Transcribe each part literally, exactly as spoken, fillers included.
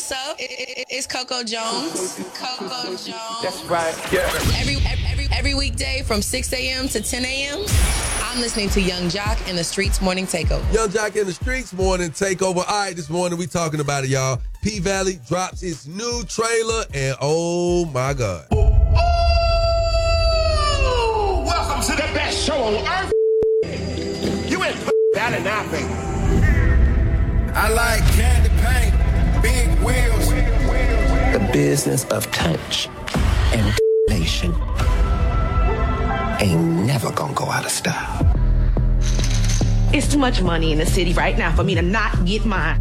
what's up? It, it, it's Coco Jones. Coco Jones. That's right. Yeah. Every, every, every weekday from six a.m. to ten a.m., I'm listening to Young Jock and the Streets Morning Takeover. Young Jock and the Streets Morning Takeover. All right, this morning we talking about it, y'all. P-Valley drops its new trailer, and oh my God. Ooh, welcome to the best show on earth. You ain't put that in nothing. I like candy paint, big wheels. The business of touch and nation ain't never gonna go out of style. It's too much money in the city right now for me to not get mine.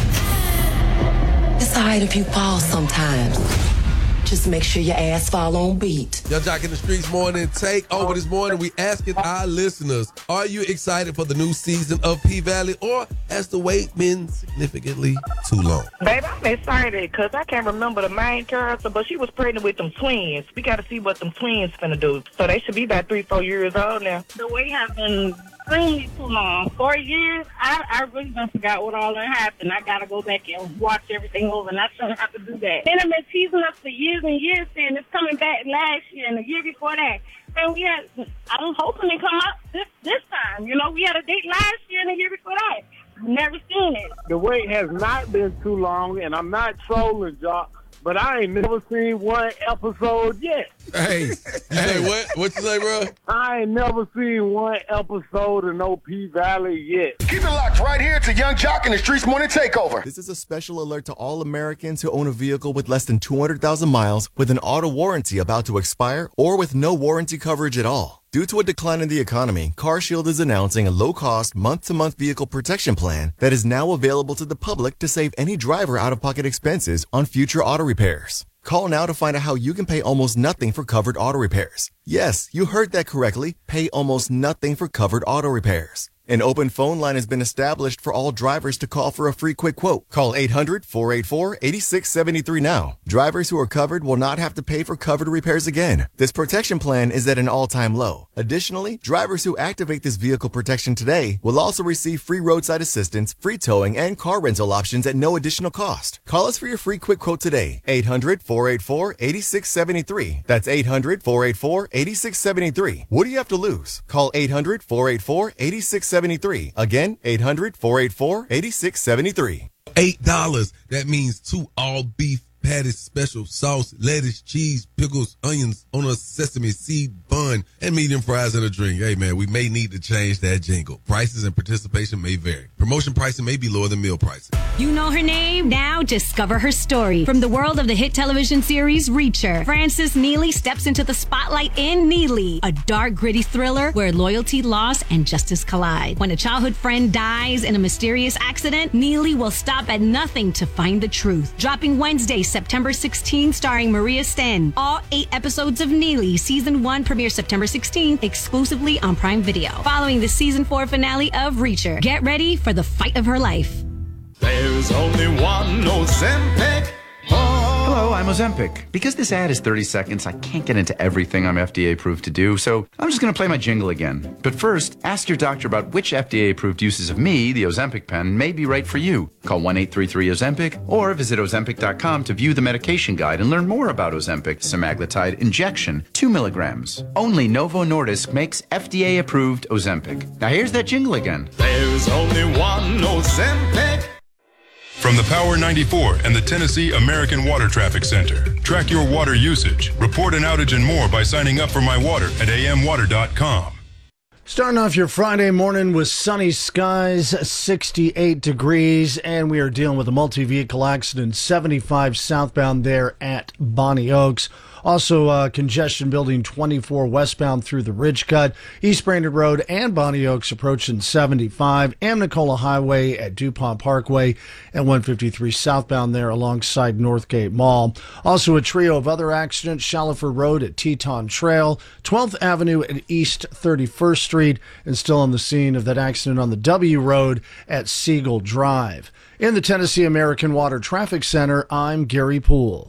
It's all right if you fall sometimes. Just make sure your ass fall on beat. Young Jock in the Streets Morning Takeover. This morning we asking our listeners, are you excited for the new season of P-Valley, or has the wait been significantly too long? Baby, I'm excited because I can't remember the main character, but she was pregnant with them twins. We got to see what them twins finna do. So they should be about three, four years old now. The wait has been extremely too long. Four years, I, I really done forgot what all that happened. I got to go back and watch everything over, and I shouldn't have to do that. Then I've been teasing us for years and years, saying it's coming back last year and the year before that. And we had, I'm hoping it come out this, this time. You know, we had a date last year and the year before that. Never seen it. The wait has not been too long, and I'm not trolling, Jock, but I ain't never seen one episode yet. Hey, you say what? What you say, bro? I ain't never seen one episode of no P-Valley yet. Keep it locked right here to Young Jock and the Streets Morning Takeover. This is a special alert to all Americans who own a vehicle with less than two hundred thousand miles, with an auto warranty about to expire, or with no warranty coverage at all. Due to a decline in the economy, CarShield is announcing a low-cost, month-to-month vehicle protection plan that is now available to the public to save any driver out-of-pocket expenses on future auto repairs. Call now to find out how you can pay almost nothing for covered auto repairs. Yes, you heard that correctly. Pay almost nothing for covered auto repairs. An open phone line has been established for all drivers to call for a free quick quote. Call eight hundred, four eight four, eight six seven three now. Drivers who are covered will not have to pay for covered repairs again. This protection plan is at an all-time low. Additionally, drivers who activate this vehicle protection today will also receive free roadside assistance, free towing, and car rental options at no additional cost. Call us for your free quick quote today. eight hundred, four eight four, eight six seven three. That's eight hundred, four eight four, eight six seven three. What do you have to lose? Call eight hundred, four eight four, eight six seven three. Again, eight hundred, four eight four, eight six seven three. Eight dollars. That means two all beef patties, special sauce, lettuce, cheese, pickles, onions on a sesame seed bun, and medium fries and a drink. Hey, man, we may need to change that jingle. Prices and participation may vary. Promotion pricing may be lower than meal pricing. You know her name? Now discover her story. From the world of the hit television series Reacher, Frances Neely steps into the spotlight in Neely, a dark, gritty thriller where loyalty, loss, and justice collide. When a childhood friend dies in a mysterious accident, Neely will stop at nothing to find the truth. Dropping Wednesday, September sixteenth, starring Maria Sten. All eight episodes of Neely, Season one premieres September sixteenth, exclusively on Prime Video. Following the Season four finale of Reacher, get ready for the fight of her life. There's only one Ozempic. Oh. Hello, I'm Ozempic. Because this ad is thirty seconds, I can't get into everything I'm F D A approved to do, so I'm just going to play my jingle again. But first, ask your doctor about which F D A approved uses of me, the Ozempic pen, may be right for you. Call one eight three three Ozempic or visit Ozempic dot com to view the medication guide and learn more about Ozempic semaglutide injection, two milligrams. Only Novo Nordisk makes F D A approved Ozempic. Now here's that jingle again. There's only one Ozempic. From the Power ninety-four and the Tennessee American Water Traffic Center. Track your water usage, report an outage and more by signing up for My Water at a m water dot com. Starting off your Friday morning with sunny skies, sixty-eight degrees, and we are dealing with a multi-vehicle accident, seventy-five southbound there at Bonnie Oaks. Also, uh, congestion building twenty-four westbound through the Ridge Cut, East Brainerd Road and Bonnie Oaks approaching seventy-five, Amnicola Highway at DuPont Parkway, and one fifty-three southbound there alongside Northgate Mall. Also, a trio of other accidents, Shallowford Road at Teton Trail, twelfth Avenue at East thirty-first Street, and still on the scene of that accident on the W Road at Siegel Drive. In the Tennessee American Water Traffic Center, I'm Gary Poole.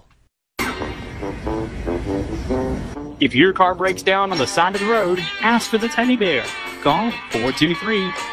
If your car breaks down on the side of the road, ask for the teddy bear. Call four two three